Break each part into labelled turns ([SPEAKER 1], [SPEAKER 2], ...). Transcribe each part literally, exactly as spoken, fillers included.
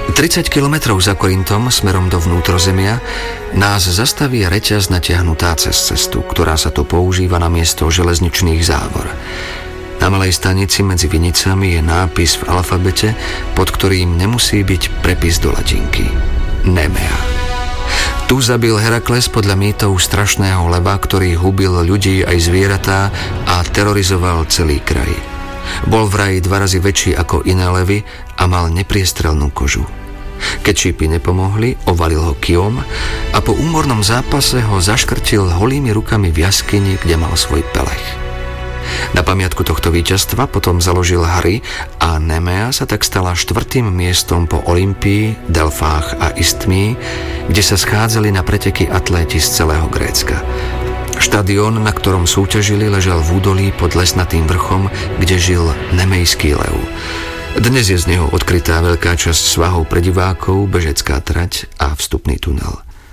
[SPEAKER 1] tridsať kilometrov za Korintom smerom do vnútrozemia nás zastaví reťaz natiahnutá cez cestu, ktorá sa tu používa na miesto železničných závor. Na malej stanici medzi vinicami je nápis v alfabete, pod ktorým nemusí byť prepis do latinky. Nemea. Tu zabil Herakles podľa mýtov strašného leva, ktorý hubil ľudí aj zvieratá a terorizoval celý kraj. Bol vraj dva razy väčší ako iné levy a mal nepriestrelnú kožu. Keď šípy nepomohli, ovalil ho kijom a po úmornom zápase ho zaškrtil holými rukami v jaskyni, kde mal svoj pelech. Na pamiatku tohto víťazstva potom založil hry a Nemea sa tak stala štvrtým miestom po Olympii, Delfách a Istmii, kde sa schádzali na preteky atléti z celého Grécka. Štadión, na ktorom súťažili, ležal v údolí pod lesnatým vrchom, kde žil nemejský lev. Dnes je z neho odkrytá veľká časť svahov pre divákov, bežecká trať a vstupný tunel.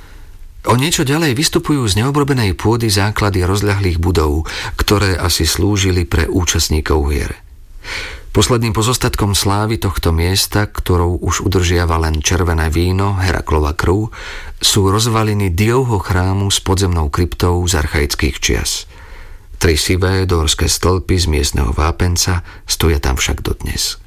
[SPEAKER 1] O niečo ďalej vystupujú z neobrobenej pôdy základy rozľahlých budov, ktoré asi slúžili pre účastníkov hier. Posledným pozostatkom slávy tohto miesta, ktorou už udržiava len červené víno, Heraklova krv, sú rozvaliny Diovho chrámu s podzemnou kryptou z archaických čias. Tri sivé dórske stĺpy z miestneho vápenca stoja tam však dodnes.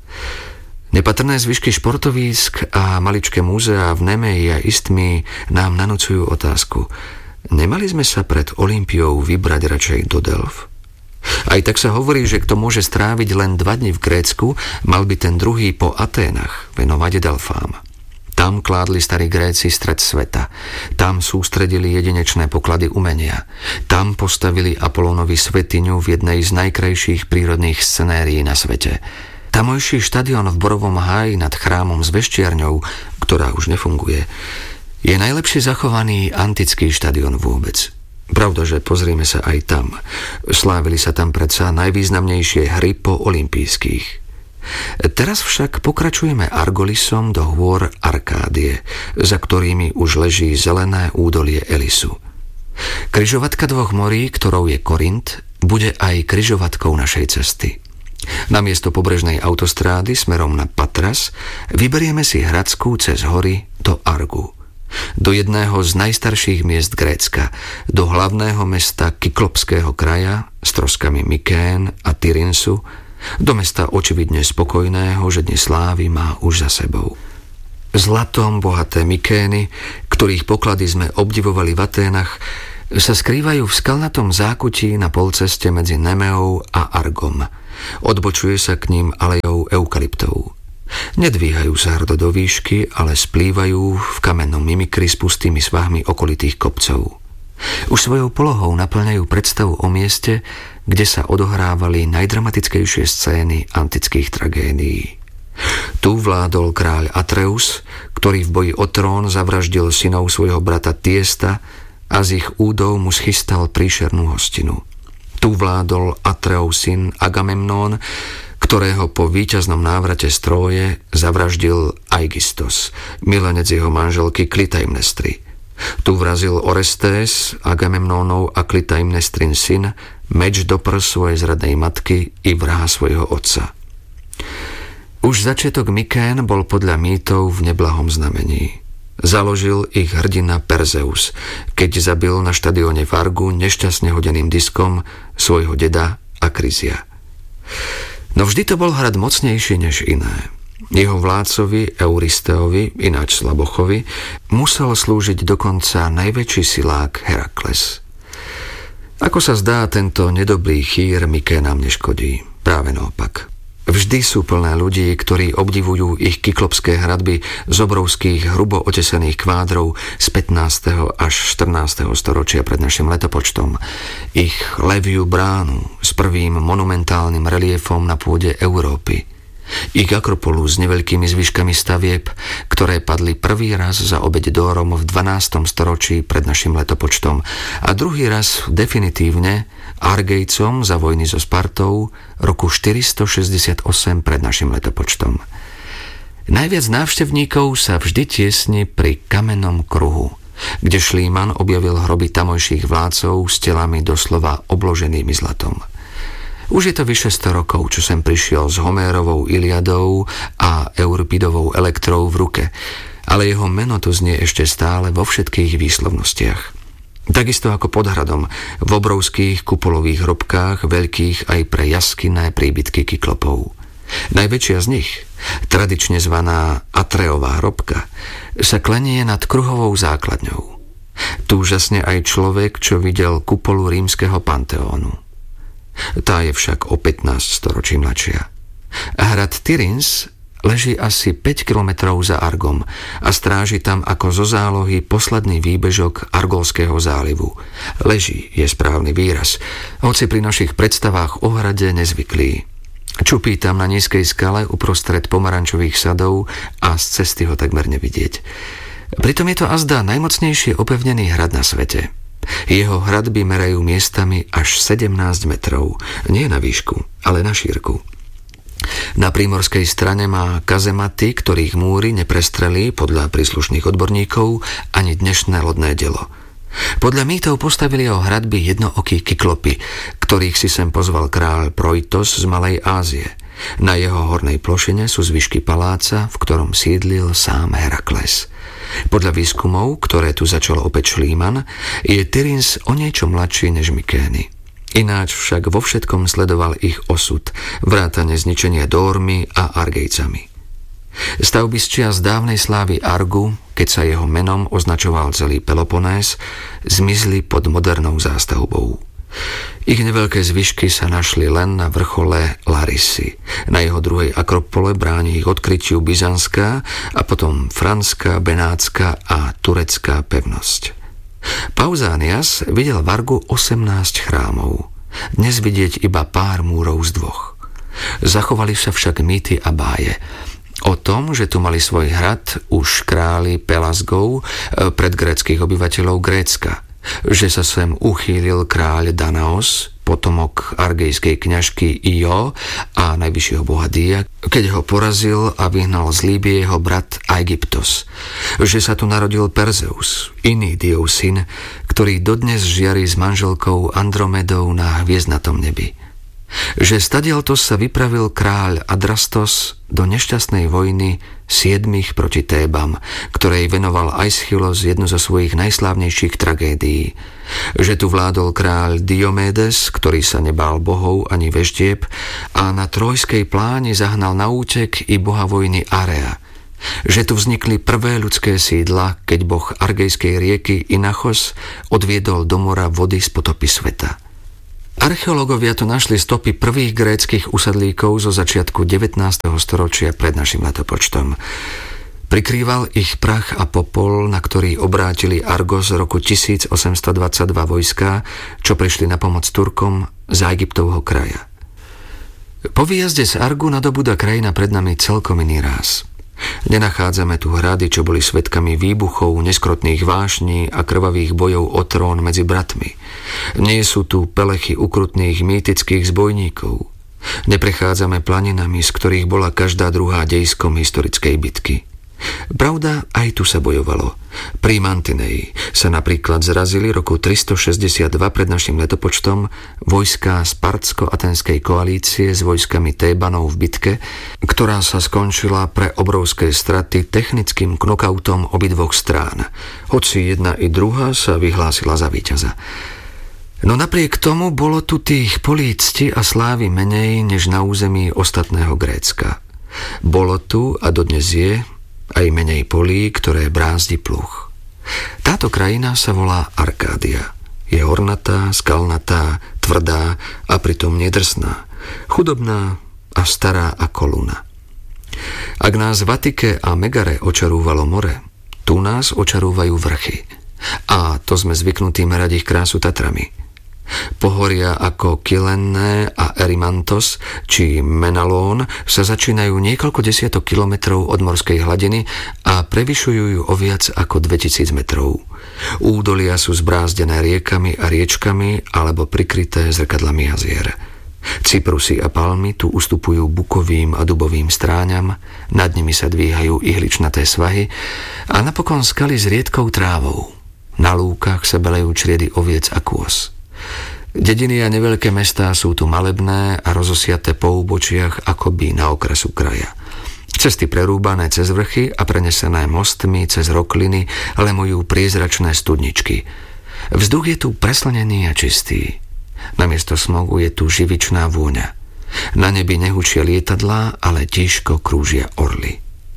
[SPEAKER 1] Nepatrné zvyšky športovísk a maličké múzea v Nemeji a Istmii nám nanúcujú otázku. Nemali sme sa pred Olympiou vybrať radšej do Delf? Aj tak sa hovorí, že kto môže stráviť len dva dni v Grécku, mal by ten druhý po Aténach venovať Delfám. Tam kládli starí Gréci stred sveta. Tam sústredili jedinečné poklady umenia. Tam postavili Apolónovi svetiňu v jednej z najkrajších prírodných scenérií na svete. Tamojší štadión v Borovom háji nad chrámom s veštiarňou, ktorá už nefunguje, je najlepšie zachovaný antický štadión vôbec. Pravda, že pozrime sa aj tam. Slávili sa tam predsa najvýznamnejšie hry po olympijských. Teraz však pokračujeme Argolisom do hôr Arkádie, za ktorými už leží zelené údolie Elisu. Križovatka dvoch morí, ktorou je Korint, bude aj križovatkou našej cesty. Namiesto pobrežnej autostrády smerom na Patras vyberieme si Hradskú cez hory do Argu. Do jedného z najstarších miest Grécka, do hlavného mesta Kyklopského kraja s troskami Mykén a Tyrinsu, do mesta očividne spokojného, že dnes slávy má už za sebou. Zlatom bohaté Mykény, ktorých poklady sme obdivovali v Aténach, sa skrývajú v skalnatom zákutí na polceste medzi Nemeou a Argom. Odbočuje sa k ním alejou eukalyptov. Nedvíhajú sa hrdo do výšky, ale splývajú v kamennom mimikry s pustými svahmi okolitých kopcov. Už svojou polohou naplňajú predstavu o mieste, kde sa odohrávali najdramatickejšie scény antických tragédií. Tu vládol kráľ Atreus, ktorý v boji o trón zavraždil synov svojho brata Tiesta a z ich údov mu schystal príšernú hostinu. Tu vládol Atreus syn Agamemnón, ktorého po víťaznom návrate z Tróje zavraždil Aigistos, milenec jeho manželky Klytaimnestry. Tu vrazil Orestés, Agamemnónov a Klytaimnestrin syn, meč do prs svojej zradnej matky i vraha svojho otca. Už začiatok Mykén bol podľa mýtov v neblahom znamení. Založil ich hrdina Perzeus, keď zabil na štadióne v Argu nešťastne hodeným diskom svojho deda Akryzia. No vždy to bol hrad mocnejší než iné. Jeho vládcovi Euristeovi, ináč Slabochovi, musel slúžiť dokonca najväčší silák Herakles. Ako sa zdá, tento nedobrý chýr Myké nám neškodí. Práve naopak. Vždy sú plné ľudí, ktorí obdivujú ich kyklopské hradby z obrovských, hrubo otesaných kvádrov z pätnásteho až štrnásteho storočia pred našim letopočtom. Ich leviu bránu s prvým monumentálnym reliefom na pôde Európy. Ich akropolu s neveľkými zvyškami stavieb, ktoré padli prvý raz za obeť Dórom v dvanástom storočí pred našim letopočtom a druhý raz definitívne Argejcom za vojny so Spartou roku štyristošesťdesiatosem pred našim letopočtom. Najviac návštevníkov sa vždy tiesni pri kamennom kruhu, kde Schliemann objavil hroby tamojších vládcov s telami doslova obloženými zlatom. Už je to vyše sto rokov, čo sem prišiel s Homérovou Iliadou a Euripidovou Elektrou v ruke, ale jeho meno tu znie ešte stále vo všetkých výslovnostiach. Takisto ako pod hradom, v obrovských kupolových hrobkách, veľkých aj pre jaskinné príbytky kyklopov. Najväčšia z nich, tradične zvaná Atreová hrobka, sa klenie nad kruhovou základňou. Tu úžasne aj človek, čo videl kupolu rímskeho Panteónu. Tá je však o pätnásť storočí mladšia. Hrad Tiryns leží asi päť kilometrov za Argom a stráži tam ako zo zálohy posledný výbežok Argolského zálivu. Leží je správny výraz, hoci pri našich predstavách o hrade nezvyklý. Čupí tam na nízkej skale uprostred pomarančových sadov a z cesty ho takmer nevidieť. Pritom je to azda najmocnejšie opevnený hrad na svete. Jeho hradby merajú miestami až sedemnásť metrov, nie na výšku, ale na šírku. Na prímorskej strane má kazematy, ktorých múry neprestrelí podľa príslušných odborníkov ani dnešné lodné dielo. Podľa mýtov postavili ho hradby jednookí kyklopy, ktorých si sem pozval kráľ Projtos z Malej Ázie. Na jeho hornej plošine sú zvyšky paláca, v ktorom sídlil sám Herakles. Podľa výskumov, ktoré tu začal opäť Schliemann, je Tiryns o niečo mladší než Mykény. Ináč však vo všetkom sledoval ich osud, vrátane zničenia Dórmy a Argejcami. Stavby z čias dávnej slávy Argu, keď sa jeho menom označoval celý Peloponés, zmizli pod modernou zástavbou. Ich neveľké zvyšky sa našli len na vrchole Larissy. Na jeho druhej akropole bráni ich odkrytiu byzantská a potom franská, benátska a turecká pevnosť. Pausanias videl v Argu osemnásť chrámov. Dnes vidieť iba pár múrov z dvoch. Zachovali sa však mýty a báje. O tom, že tu mali svoj hrad už králi Pelasgov, predgréckych obyvateľov Grécka, že sa sem uchýlil kráľ Danaos, potomok argejskej kňažky Io a najvyššieho boha Dia, keď ho porazil a vyhnal z Líbie jeho brat Aegyptos, že sa tu narodil Perzeus, iný Diov syn, ktorý dodnes žiari s manželkou Andromedou na hviezdnatom nebi. Že stadiaľto sa vypravil kráľ Adrastos do nešťastnej vojny siedmich proti Tébam, ktorej venoval Aeschylos jednu zo svojich najslávnejších tragédií. Že tu vládol kráľ Diomédes, ktorý sa nebál bohov ani veštieb a na Trojskej pláni zahnal na útek i boha vojny Area. Že tu vznikli prvé ľudské sídla, keď boh argejskej rieky Inachos odviedol do mora vody z potopy sveta. Archeológovia tu našli stopy prvých gréckych usadlíkov zo začiatku devätnásteho storočia pred našim letopočtom. Prikrýval ich prach a popol, na ktorý obrátili Argos z roku tisíc osemsto dvadsaťdva vojská, čo prišli na pomoc Turkom z Egyptovho kraja. Po výjazde z Argu nadobúda krajina pred nami celkom iný ráz. Nenachádzame tu hrady, čo boli svedkami výbuchov, neskrotných vášní a krvavých bojov o trón medzi bratmi. Nie sú tu pelechy ukrutných mýtických zbojníkov. Neprechádzame planinami, z ktorých bola každá druhá dejskom historickej bitky. Pravda, aj tu sa bojovalo. Pri Mantinei sa napríklad zrazili roku tristošesťdesiatdva pred našim letopočtom vojská Spartsko-atenskej koalície s vojskami Tébanov v bitke, ktorá sa skončila pre obrovské straty technickým knockoutom obidvoch strán, hoci jedna i druhá sa vyhlásila za víťaza. No napriek tomu bolo tu tých polí cti a slávy menej než na území ostatného Grécka. Bolo tu a dodnes je aj menej polí, ktoré brázdi pluh. Táto krajina sa volá Arkádia. Je hornatá, skalnatá, tvrdá a pritom nedrsná, chudobná a stará ako luna. Ak nás v Atike a Megare očarúvalo more, tu nás očarúvajú vrchy. A to sme zvyknutí merať ich krásu Tatrami. Pohoria ako Kylenné a Erymantos či Menalón sa začínajú niekoľko desiatok kilometrov od morskej hladiny a prevyšujú ju o viac ako dvetisíc metrov. Údolia sú zbrázdené riekami a riečkami alebo prikryté zrkadlami jazier. Cyprusy a palmy tu ustupujú bukovým a dubovým stráňam, nad nimi sa dvíhajú ihličnaté svahy a napokon skaly s riedkou trávou. Na lúkach sa belejú čriedy oviec a kôz. Dediny a neveľké mestá sú tu malebné a rozosiaté po úbočiach akoby na okrasu kraja. Cesty prerúbané cez vrchy a prenesené mostmi cez rokliny lemujú priezračné studničky. Vzduch je tu preslnený a čistý. Namiesto smogu je tu živičná vôňa. Na nebi nehučia lietadlá, ale tížko krúžia orly.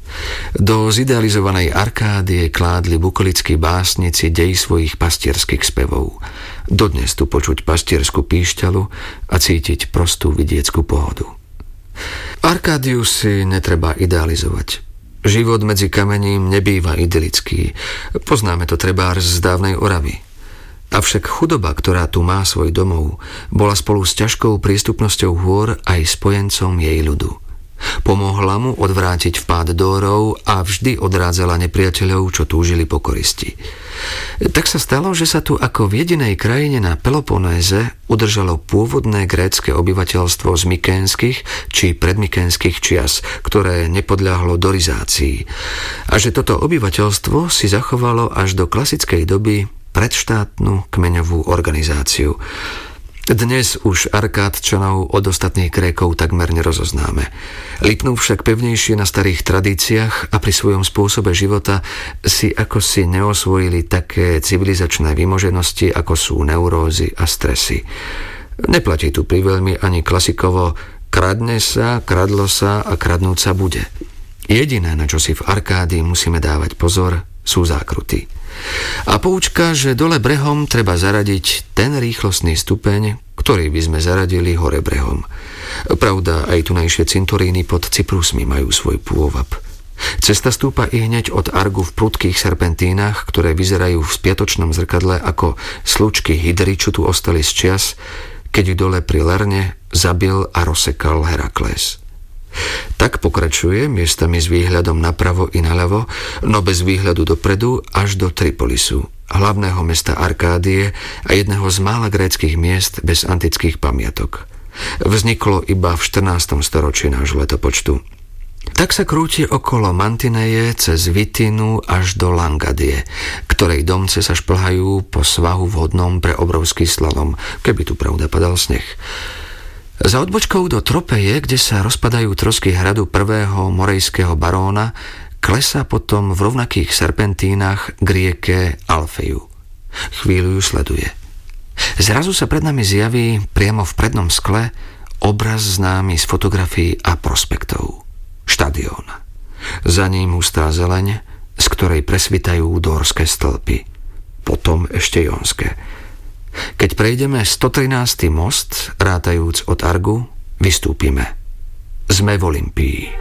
[SPEAKER 1] Do zidealizovanej Arkádie kládli bukolickí básnici dej svojich pastierských spevov. Dodnes tu počuť pastierskú píšťalu a cítiť prostú vidieckú pohodu. Arkádiu si netreba idealizovať. Život medzi kamením nebýva idylický. Poznáme to trebárs z dávnej Oravy. Avšak chudoba, ktorá tu má svoj domov, bola spolu s ťažkou prístupnosťou hôr aj spojencom jej ľudu. Pomohla mu odvrátiť vpád Dórov a vždy odrádzala nepriateľov, čo túžili po koristi. Tak sa stalo, že sa tu ako v jedinej krajine na Peloponéze udržalo pôvodné grécke obyvateľstvo z mykénskych či predmykénskych čias, ktoré nepodľahlo dorizácii. A že toto obyvateľstvo si zachovalo až do klasickej doby predštátnu kmeňovú organizáciu. Dnes už Arkádčanov od ostatných Grékov takmer nerozoznáme. Lipnú však pevnejšie na starých tradíciách a pri svojom spôsobe života si ako si neosvojili také civilizačné vymoženosti, ako sú neurózy a stresy. Neplatí tu priveľmi ani klasikovo kradne sa, kradlo sa a kradnúť sa bude. Jediné, na čo si v Arkádii musíme dávať pozor, sú zákruty. A poučka, že dole brehom treba zaradiť ten rýchlostný stupeň, ktorý by sme zaradili hore brehom. Pravda, aj tunajšie cintoríny pod Cyprusmi majú svoj pôvab. Cesta stúpa i hneď od Argu v prudkých serpentínach, ktoré vyzerajú v spiatočnom zrkadle ako slučky hydry, čo tu ostali z čias, keď dole pri Lerne zabil a rozsekal Herakles. Tak pokračuje miestami s výhľadom napravo i naľavo, no bez výhľadu dopredu až do Tripolisu, hlavného mesta Arkádie a jedného z mála gréckych miest bez antických pamiatok. Vzniklo iba v štrnástom storočí nášho letopočtu. Tak sa krúti okolo Mantineje cez Vitinu až do Langadie, ktorej domce sa šplhajú po svahu vhodnom pre obrovský slalom, keby tu pravda padal sneh. Za odbočkou do Tropeje, kde sa rozpadajú trosky hradu prvého morejského baróna, klesá potom v rovnakých serpentínach k rieke Alfeju. Chvíľu ju sleduje. Zrazu sa pred nami zjaví priamo v prednom skle obraz známy z fotografií a prospektov. Štadión. Za ním hustá zeleň, z ktorej presvitajú dórske stĺpy. Potom ešte jonské. Keď prejdeme stotrinásty most, rátajúc od Argu, vystúpime. Sme v Olympii.